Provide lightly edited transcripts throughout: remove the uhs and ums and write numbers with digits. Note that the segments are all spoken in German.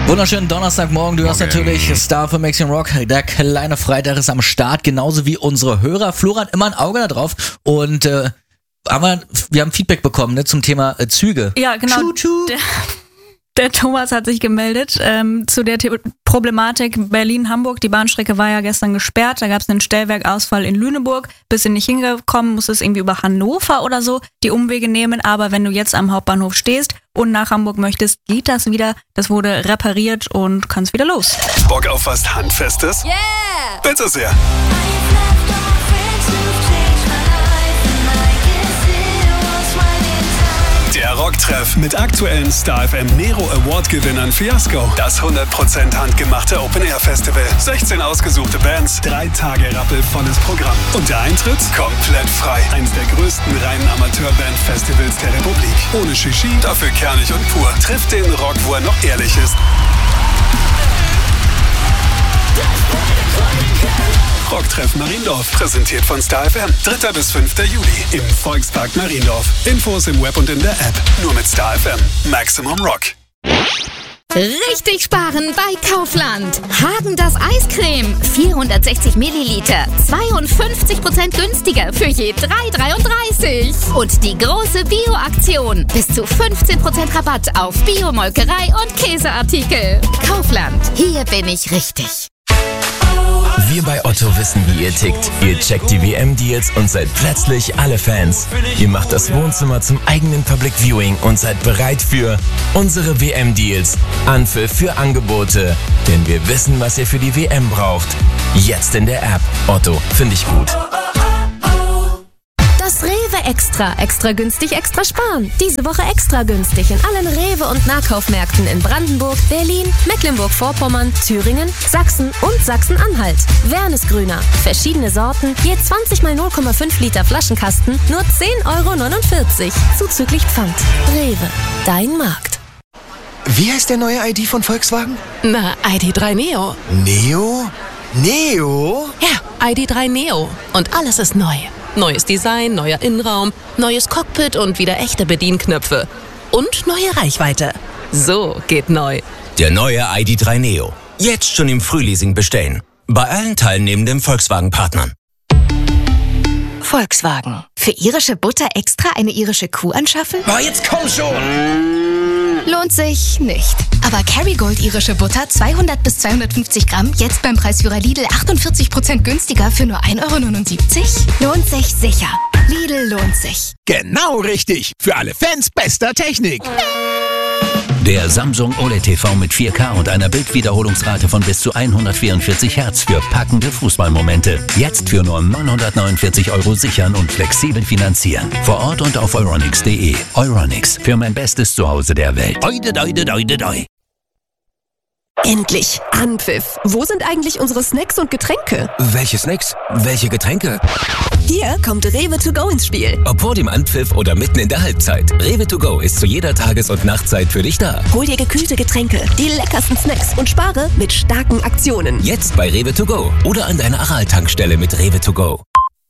Wunderschönen Donnerstagmorgen, du hörst natürlich Star für Maxim Rock. Der kleine Freitag ist am Start, genauso wie unsere Hörer. Flora hat immer ein Auge da drauf und wir haben Feedback bekommen zum Thema Züge. Ja, genau. Der Thomas hat sich gemeldet zu der Problematik Berlin-Hamburg. Die Bahnstrecke war ja gestern gesperrt. Da gab es einen Stellwerkausfall in Lüneburg. Bist du nicht hingekommen, musst es irgendwie über Hannover oder so die Umwege nehmen. Aber wenn du jetzt am Hauptbahnhof stehst und nach Hamburg möchtest, geht das wieder. Das wurde repariert und kannst wieder los. Bock auf was Handfestes? Yeah! Bitte sehr. Der Rocktreff mit aktuellen Star FM Nero Award Gewinnern Fiasco. Das 100% handgemachte Open Air Festival. 16 ausgesuchte Bands, 3 Tage rappelvolles Programm. Und der Eintritt komplett frei. Eins der größten reinen Amateurband-Festivals der Republik. Ohne Shishi, dafür kernig und pur. Trifft den Rock, wo er noch ehrlich ist. Rocktreff Mariendorf, präsentiert von Star FM. 3. bis 5. Juli im Volkspark Mariendorf. Infos im Web und in der App. Nur mit Star FM. Maximum Rock. Richtig sparen bei Kaufland. Häagen-Dazs Eiscreme. 460 Milliliter. 52% günstiger für je 3,33. Und die große Bio-Aktion. Bis zu 15% Rabatt auf Bio-Molkerei und Käseartikel. Kaufland. Hier bin ich richtig. Wir bei Otto wissen, wie ihr tickt. Ihr checkt die WM-Deals und seid plötzlich alle Fans. Ihr macht das Wohnzimmer zum eigenen Public Viewing und seid bereit für unsere WM-Deals. Anpfiff für Angebote. Denn wir wissen, was ihr für die WM braucht. Jetzt in der App. Otto, finde ich gut. Das Rewe Extra. Extra günstig, extra sparen. Diese Woche extra günstig in allen Rewe- und Nahkaufmärkten in Brandenburg, Berlin, Mecklenburg-Vorpommern, Thüringen, Sachsen und Sachsen-Anhalt. Wernesgrüner. Verschiedene Sorten, je 20 mal 0,5 Liter Flaschenkasten, nur 10,49 €. Zuzüglich Pfand. Rewe. Dein Markt. Wie heißt der neue ID von Volkswagen? Na, ID.3 Neo. Neo? Neo? Ja, ID.3 Neo. Und alles ist neu. Neues Design, neuer Innenraum, neues Cockpit und wieder echte Bedienknöpfe. Und neue Reichweite. So geht neu. Der neue ID.3 Neo. Jetzt schon im Frühleasing bestellen. Bei allen teilnehmenden Volkswagen-Partnern. Volkswagen. Für irische Butter extra eine irische Kuh anschaffen? Oh, jetzt komm schon! Lohnt sich nicht. Aber Kerrygold irische Butter 200 bis 250 Gramm jetzt beim Preisführer Lidl 48% günstiger für nur 1,79 €? Lohnt sich sicher. Lidl lohnt sich. Genau richtig. Für alle Fans bester Technik. Der Samsung OLED TV mit 4K und einer Bildwiederholungsrate von bis zu 144 Hertz für packende Fußballmomente. Jetzt für nur 949 € sichern und flexibel finanzieren. Vor Ort und auf Euronics.de. Euronics, für mein bestes Zuhause der Welt. Oide, doide, doide, doi. Endlich. Anpfiff. Wo sind eigentlich unsere Snacks und Getränke? Welche Snacks? Welche Getränke? Hier kommt Rewe to go ins Spiel. Ob vor dem Anpfiff oder mitten in der Halbzeit. Rewe to go ist zu jeder Tages- und Nachtzeit für dich da. Hol dir gekühlte Getränke, die leckersten Snacks und spare mit starken Aktionen. Jetzt bei Rewe to go oder an deiner Aral-Tankstelle mit Rewe to go.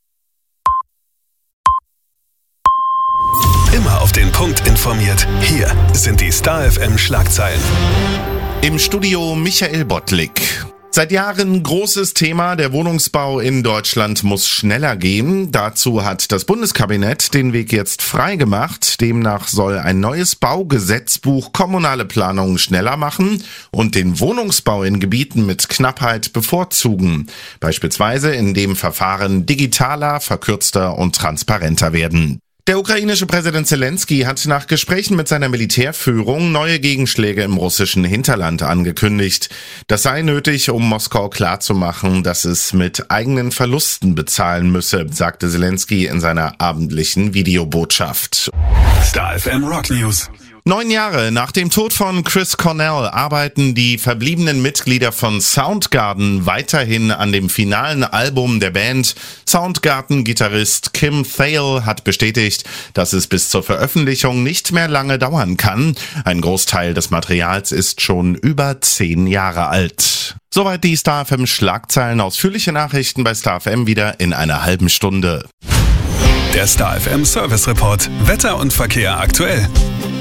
Immer auf den Punkt informiert. Hier sind die Star FM Schlagzeilen. Im Studio Michael Bottlik. Seit Jahren großes Thema, der Wohnungsbau in Deutschland muss schneller gehen. Dazu hat das Bundeskabinett den Weg jetzt frei gemacht. Demnach soll ein neues Baugesetzbuch kommunale Planungen schneller machen und den Wohnungsbau in Gebieten mit Knappheit bevorzugen. Beispielsweise indem Verfahren digitaler, verkürzter und transparenter werden. Der ukrainische Präsident Zelensky hat nach Gesprächen mit seiner Militärführung neue Gegenschläge im russischen Hinterland angekündigt. Das sei nötig, um Moskau klarzumachen, dass es mit eigenen Verlusten bezahlen müsse, sagte Zelensky in seiner abendlichen Videobotschaft. Star FM Rock News. 9 Jahre nach dem Tod von Chris Cornell arbeiten die verbliebenen Mitglieder von Soundgarden weiterhin an dem finalen Album der Band. Soundgarden-Gitarrist Kim Thale hat bestätigt, dass es bis zur Veröffentlichung nicht mehr lange dauern kann. Ein Großteil des Materials ist schon über 10 Jahre alt. Soweit die Star FM Schlagzeilen. Ausführliche Nachrichten bei Star FM wieder in einer halben Stunde. Der Star FM Service Report. Wetter und Verkehr aktuell.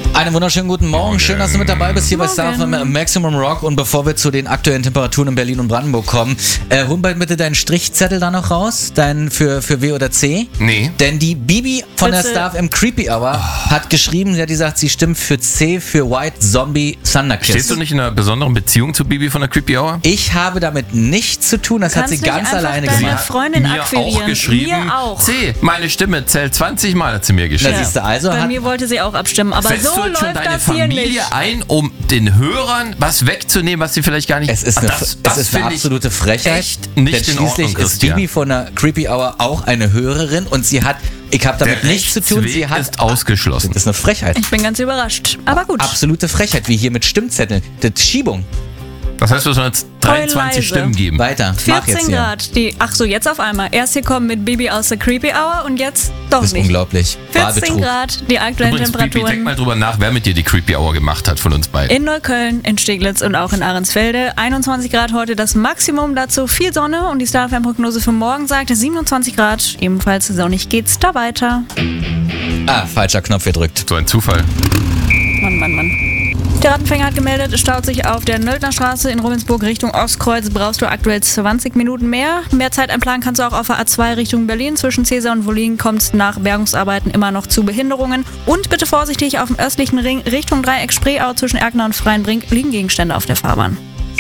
Einen wunderschönen guten Morgen. Schön, dass du mit dabei bist hier bei Star FM Maximum Rock. Und bevor wir zu den aktuellen Temperaturen in Berlin und Brandenburg kommen, hol bald bitte deinen Strichzettel da noch raus. Deinen für W oder C. Nee. Denn die Bibi von der Star FM Creepy Hour hat geschrieben, sie hat gesagt, sie stimmt für C, für White Zombie Thunderkiss. Stehst du nicht in einer besonderen Beziehung zu Bibi von der Creepy Hour? Ich habe damit nichts zu tun. Das hat sie ganz alleine gemacht. Deine Freundin mir akquirieren. auch geschrieben. Mir auch. C, meine Stimme zählt 20 Mal, hat sie mir geschrieben. Da siehst du, also Bei mir wollte sie auch abstimmen, aber Setzt so du jetzt schon läuft deine das hier Familie nicht. ein, um den Hörern was wegzunehmen, was sie vielleicht gar nicht... Es ist eine, eine absolute Frechheit. Echt nicht denn in Ordnung, schließlich ist Christian. Bibi von der Creepy Hour auch eine Hörerin und sie hat, ich habe damit nichts zu tun, sie hat... ist ausgeschlossen. Das ist eine Frechheit. Ich bin ganz überrascht, aber gut. Absolute Frechheit, wie hier mit Stimmzetteln. Das Schiebung. Das heißt, wir sollen jetzt 23 Stimmen geben. Weiter. Mach 14 jetzt hier. Grad. Ach so, jetzt auf einmal. Erst hier kommen mit Bibi aus der Creepy Hour und jetzt doch Das ist nicht. unglaublich. 14 Grad, die aktuellen Übrigens, Bibi, denk Temperaturen. mal drüber nach, wer mit dir die Creepy Hour gemacht hat von uns beiden. In Neukölln, in Steglitz und auch in Ahrensfelde. 21 Grad heute das Maximum, dazu viel Sonne und die Star-FM-Prognose für morgen sagt 27 Grad. Ebenfalls sonnig geht's da weiter. Ah, falscher Knopf gedrückt. So ein Zufall. Mann. Der Rattenfänger hat gemeldet, es staut sich auf der Nöldnerstraße in Rummelsburg Richtung Ostkreuz. Brauchst du aktuell 20 Minuten mehr. Mehr Zeit einplanen kannst du auch auf der A2 Richtung Berlin. Zwischen Cäsar und Wollin kommt es nach Bergungsarbeiten immer noch zu Behinderungen. Und bitte vorsichtig, auf dem östlichen Ring Richtung Dreieck Spreeau zwischen Erkner und Freienbrink liegen Gegenstände auf der Fahrbahn.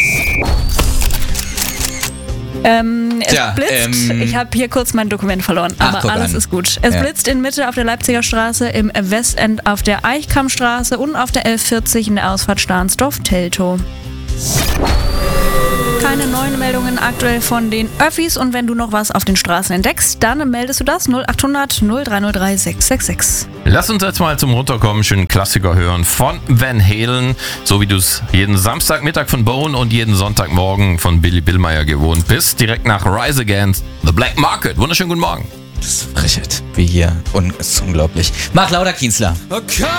Es blitzt. Ich habe hier kurz mein Dokument verloren, aber alles ist gut. Es blitzt in Mitte auf der Leipziger Straße, im Westend auf der Eichkammstraße und auf der 1140 in der Ausfahrt Stahnsdorf-Teltow. Keine neuen Meldungen aktuell von den Öffis und wenn du noch was auf den Straßen entdeckst, dann meldest du das 0800 0303 666. Lass uns jetzt mal zum Runterkommen schönen Klassiker hören von Van Halen, so wie du es jeden Samstagmittag von Bone und jeden Sonntagmorgen von Billy Billmeyer gewohnt bist. Direkt nach Rise Against the Black Market. Wunderschönen guten Morgen. Das ist Frechheit. Wie hier. Und es ist unglaublich. Mach lauter, Kienzler. Okay.